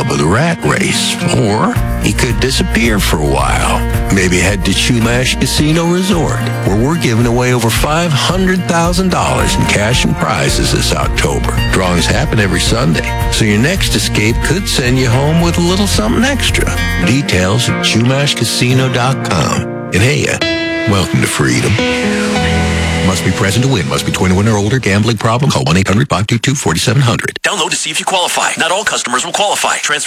club of the rat race. Or he could disappear for a while. Maybe head to Chumash Casino Resort, where we're giving away over $500,000 in cash and prizes this October. Drawings happen every Sunday, so your next escape could send you home with a little something extra. Details at ChumashCasino.com. And hey, welcome to freedom. Must be present to win. Must be 21 or older. Gambling problem? Call 1-800-522-4700. Download to see if you qualify. Not all customers will qualify. Transfer